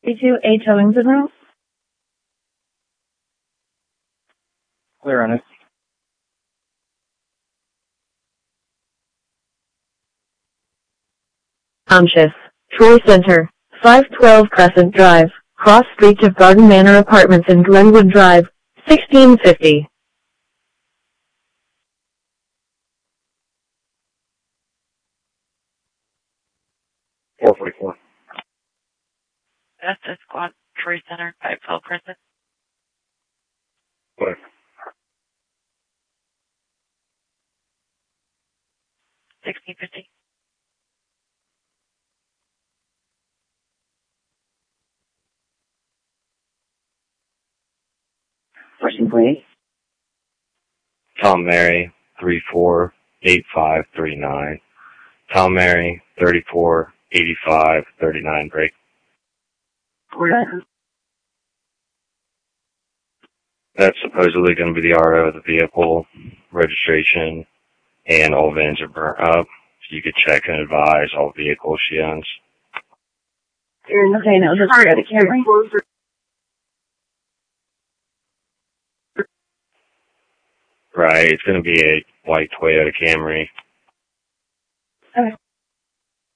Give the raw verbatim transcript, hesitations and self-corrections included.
two A towing's en route. Clear on it. Amshif, Troy Center, five twelve Crescent Drive, cross street of Garden Manor Apartments in Glenwood Drive, sixteen fifty. four forty-four. That's a squad, Troy Center, five twelve Crescent. Clear. sixteen fifty. Fourteen forty. Tom Mary, three four eight five three nine. Tom Mary, thirty-four eighty-five thirty-nine break. That's supposedly going to be the R O of the vehicle, registration, and all vans are burnt up. So you could check and advise all vehicles she owns. Okay, now just got a Camry. Right, it's going to be a white Toyota Camry. Okay.